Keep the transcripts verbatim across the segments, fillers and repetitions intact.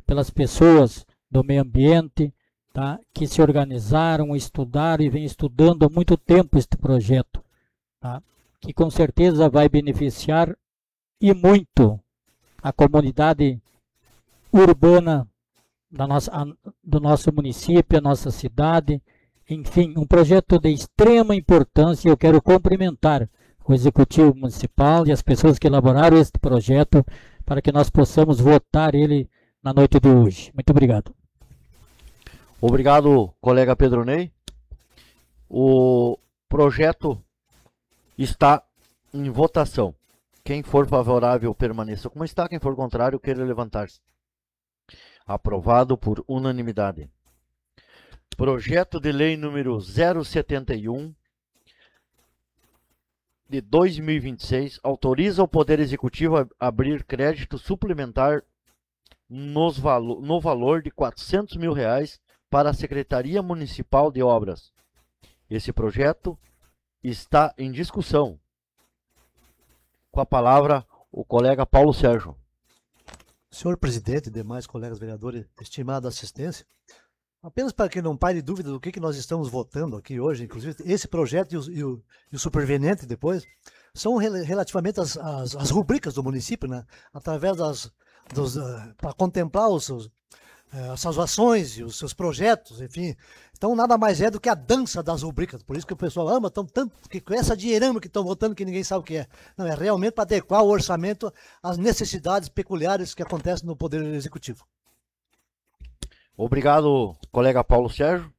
pelas pessoas do meio ambiente, tá? Que se organizaram, estudaram e vêm estudando há muito tempo este projeto, tá? Que com certeza vai beneficiar e muito a comunidade urbana da nossa, a, do nosso município, a nossa cidade. Enfim, um projeto de extrema importância. Eu quero cumprimentar o Executivo Municipal e as pessoas que elaboraram este projeto para que nós possamos votar ele na noite de hoje. Muito obrigado. Obrigado, colega Pedro Ney. O projeto está em votação. Quem for favorável, permaneça como está. Quem for contrário, queira levantar-se. Aprovado por unanimidade. Projeto de lei número zero setenta e um, de dois mil e vinte e seis, autoriza o Poder Executivo a abrir crédito suplementar nos valo, no valor de quatrocentos mil reais para a Secretaria Municipal de Obras. Esse projeto está em discussão. Com a palavra, o colega Paulo Sérgio. Senhor presidente e demais colegas vereadores, estimada assistência, apenas para que não pare dúvida do que, que nós estamos votando aqui hoje, inclusive esse projeto e o, e o, e o superveniente depois, são rel relativamente às, às, às rubricas do município, né? Através das, dos, uh, para contemplar os seus, uh, as suas ações e os seus projetos, enfim. Então nada mais é do que a dança das rubricas, por isso que o pessoal ama tão, tanto, que com essa dinheirama que estão votando que ninguém sabe o que é. Não, é realmente para adequar o orçamento às necessidades peculiares que acontecem no Poder Executivo. Obrigado, colega Paulo Sérgio.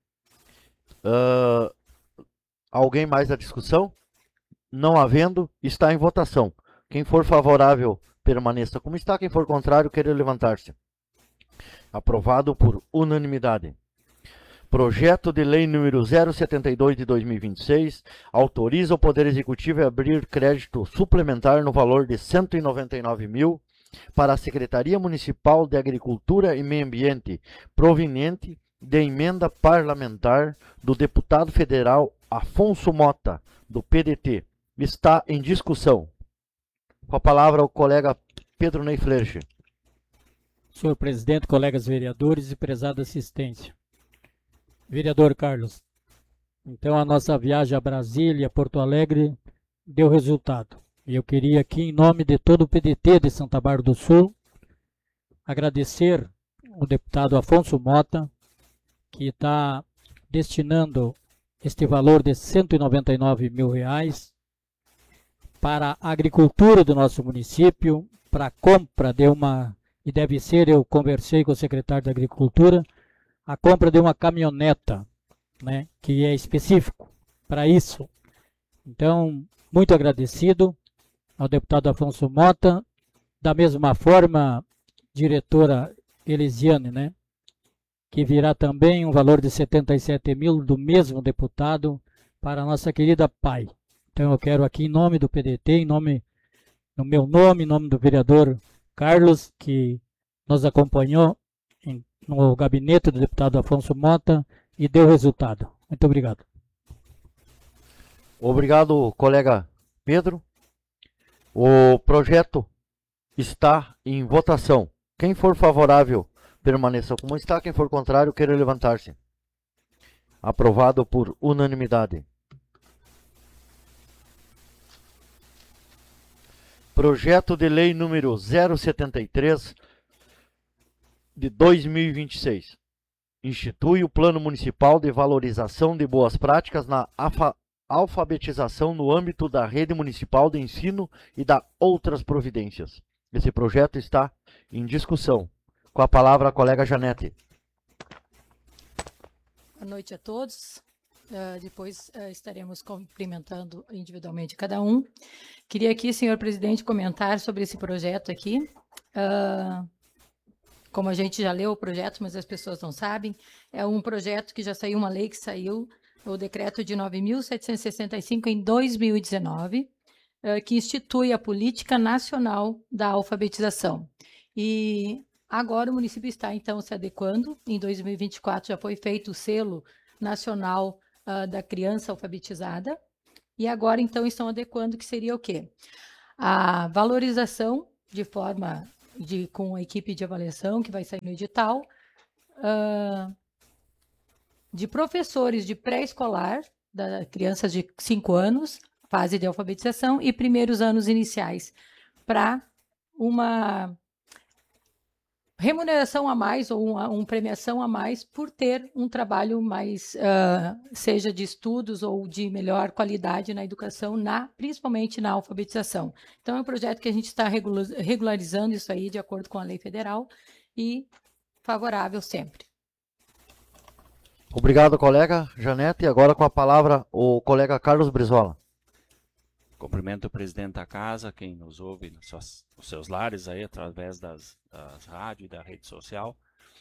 Uh, alguém mais da discussão? Não havendo, está em votação. Quem for favorável, permaneça como está. Quem for contrário, queira levantar-se. Aprovado por unanimidade. Projeto de lei número zero setenta e dois de dois mil e vinte e seis autoriza o Poder Executivo a abrir crédito suplementar no valor de cento e noventa e nove mil para a Secretaria Municipal de Agricultura e Meio Ambiente, proveniente de emenda parlamentar do deputado federal Afonso Mota, do P D T. Está em discussão. Com a palavra o colega Pedro Ney Flerche. Senhor presidente, colegas vereadores e prezada assistência. Vereador Carlos, então a nossa viagem a Brasília, Porto Alegre, deu resultado. E eu queria aqui, em nome de todo o P D T de Santa Bárbara do Sul, agradecer o deputado Afonso Mota, que está destinando este valor de cento e noventa e nove mil reais para a agricultura do nosso município, para a compra de uma, e deve ser, eu conversei com o secretário da Agricultura, a compra de uma caminhoneta, né, que é específico para isso. Então, muito agradecido ao deputado Afonso Mota, da mesma forma, diretora Elisiane, né, que virá também um valor de setenta e sete mil do mesmo deputado para a nossa querida P A I. Então eu quero aqui, em nome do P D T, em nome, no meu nome, em nome do vereador Carlos, que nos acompanhou em, no gabinete do deputado Afonso Mota e deu resultado. Muito obrigado. Obrigado, colega Pedro. O projeto está em votação. Quem for favorável, permaneça como está. Quem for contrário, queira levantar-se. Aprovado por unanimidade. Projeto de lei número zero setenta e três de dois mil e vinte e seis. Institui o Plano Municipal de Valorização de Boas Práticas na alfabetização no âmbito da rede municipal de ensino e da outras providências. Esse projeto está em discussão. Com a palavra a colega Janete. Boa noite a todos. Uh, depois uh, estaremos cumprimentando individualmente cada um. Queria aqui, senhor presidente, comentar sobre esse projeto aqui. Uh, como a gente já leu o projeto, mas as pessoas não sabem, é um projeto que já saiu, uma lei que saiu, o decreto de nove mil setecentos e sessenta e cinco em dois mil e dezenove, uh, que institui a Política Nacional da Alfabetização. E agora o município está, então, se adequando. Em dois mil e vinte e quatro já foi feito o selo nacional uh, da criança alfabetizada. E agora, então, estão adequando, que seria o quê? A valorização de forma de, com a equipe de avaliação que vai sair no edital, uh, de professores de pré-escolar, da crianças de cinco anos, fase de alfabetização, e primeiros anos iniciais, para uma remuneração a mais ou uma, uma premiação a mais por ter um trabalho mais, uh, seja de estudos ou de melhor qualidade na educação, na, principalmente na alfabetização. Então, é um projeto que a gente está regularizando isso aí de acordo com a lei federal e favorável sempre. Obrigado, colega Janete. E agora com a palavra o colega Carlos Brizola. Cumprimento o presidente da casa, quem nos ouve nos seus, nos seus lares aí, através das, das rádios e da rede social.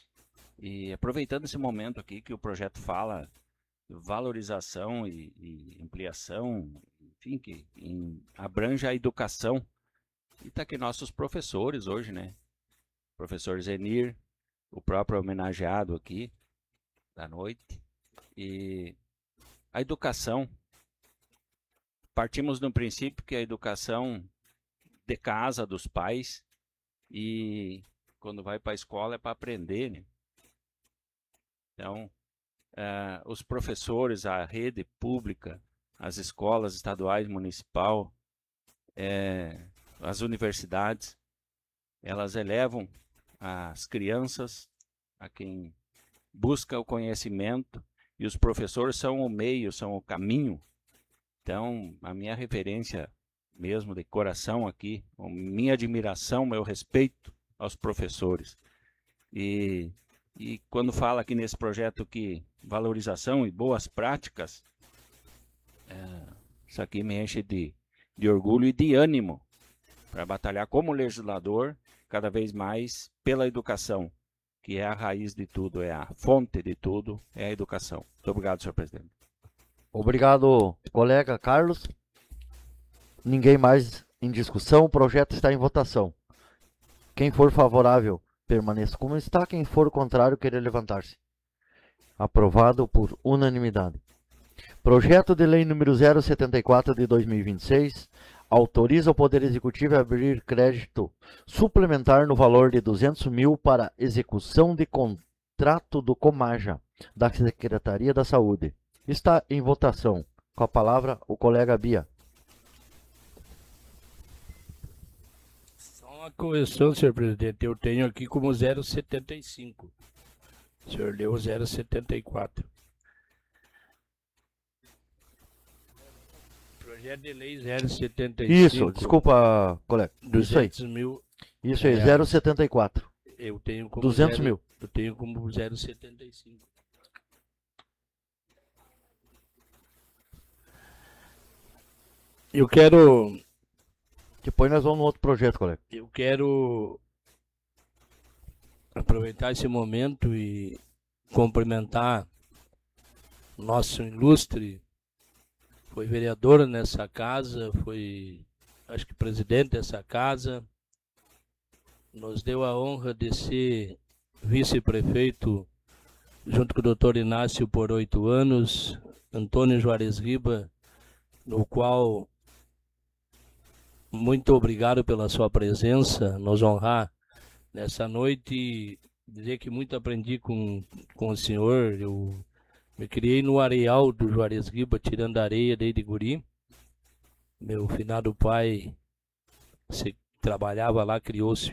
E aproveitando esse momento aqui que o projeto fala de valorização e, e ampliação, enfim, que em, abrange a educação. E está aqui nossos professores hoje, né? Professor Zenir, o próprio homenageado aqui da noite. E a educação. Partimos do princípio que a educação de casa, dos pais, e quando vai para a escola é para aprender, né? Então, uh, os professores, a rede pública, as escolas estaduais, municipal, é, as universidades, elas elevam as crianças a quem busca o conhecimento, e os professores são o meio, são o caminho. Então, a minha referência mesmo de coração aqui, minha admiração, meu respeito aos professores. E, e quando fala aqui nesse projeto que valorização e boas práticas, é, isso aqui me enche de, de orgulho e de ânimo para batalhar como legislador cada vez mais pela educação, que é a raiz de tudo, é a fonte de tudo, é a educação. Muito obrigado, senhor presidente. Obrigado, colega Carlos. Ninguém mais em discussão, o projeto está em votação. Quem for favorável, permaneça como está. Quem for contrário, querer levantar-se. Aprovado por unanimidade. Projeto de lei número zero setenta e quatro de dois mil e vinte e seis autoriza o Poder Executivo a abrir crédito suplementar no valor de duzentos mil para execução de contrato do Comaja, da Secretaria da Saúde. Está em votação. Com a palavra, o colega Bia. Só uma correção, senhor presidente. Eu tenho aqui como zero setenta e cinco. O senhor leu zero setenta e quatro. Projeto de lei zero setenta e cinco. Isso, desculpa, colega. Isso aí. mil. Isso aí, zero setenta e quatro. Eu tenho como duzentos zero, mil. Eu tenho como zero setenta e cinco. Eu quero, Depois nós vamos no outro projeto, colega. eu quero aproveitar esse momento e cumprimentar nosso ilustre, foi vereador nessa casa, foi, acho que presidente dessa casa, nos deu a honra de ser vice-prefeito junto com o doutor Inácio por oito anos, Antônio Juarez Riba, no qual muito obrigado pela sua presença, nos honrar nessa noite e dizer que muito aprendi com, com o senhor. Eu me criei no areal do Juarez Riba, tirando areia desde guri. Meu finado pai se, trabalhava lá, criou-se